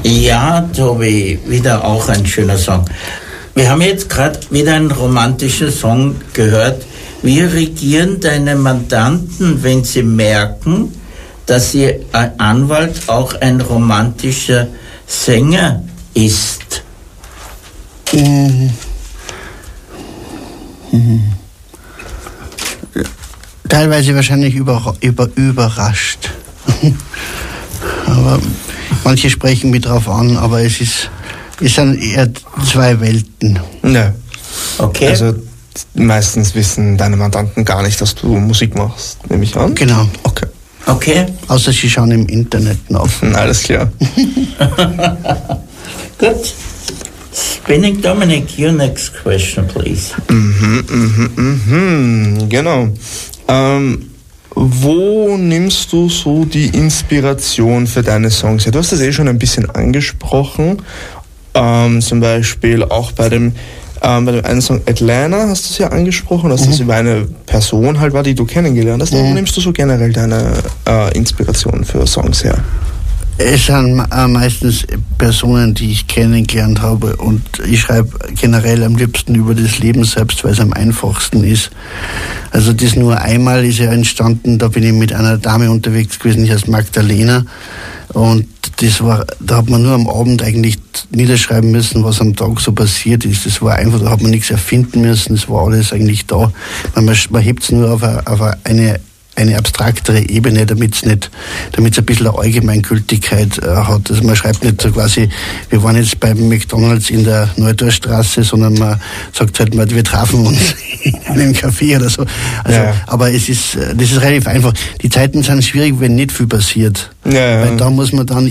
Ja, Tobi, wieder auch ein schöner Song. Wir haben jetzt gerade wieder einen romantischen Song gehört. Wie reagieren deine Mandanten, wenn sie merken, dass ihr Anwalt auch ein romantischer Sänger ist? Teilweise wahrscheinlich überrascht. Aber manche sprechen mich drauf an, aber es sind eher zwei Welten. Ja. Okay. Also meistens wissen deine Mandanten gar nicht, dass du Musik machst, nehme ich an. Genau. Okay. Außer sie schauen im Internet nach. Alles klar. Good. Spinning Dominic, your next question, please. Genau. Wo nimmst du so die Inspiration für deine Songs her? Du hast das schon ein bisschen angesprochen. Zum Beispiel auch bei dem einen Song Atlanta hast du es ja angesprochen, dass das über eine Person halt war, die du kennengelernt hast. Wo nimmst du so generell deine Inspiration für Songs her? Es sind meistens Personen, die ich kennengelernt habe, und ich schreibe generell am liebsten über das Leben selbst, weil es am einfachsten ist. Also das nur einmal ist ja entstanden, da bin ich mit einer Dame unterwegs gewesen, die heißt Magdalena, und da hat man nur am Abend eigentlich niederschreiben müssen, was am Tag so passiert ist. Das war einfach, da hat man nichts erfinden müssen, das war alles eigentlich da. Man hebt es nur auf eine abstraktere Ebene, damit es ein bisschen eine Allgemeingültigkeit hat. Also man schreibt nicht so quasi, wir waren jetzt beim McDonald's in der Neudorfstraße, sondern man sagt halt mal, wir trafen uns in einem Café oder so. Also, aber das ist relativ einfach. Die Zeiten sind schwierig, wenn nicht viel passiert. Weil da muss man dann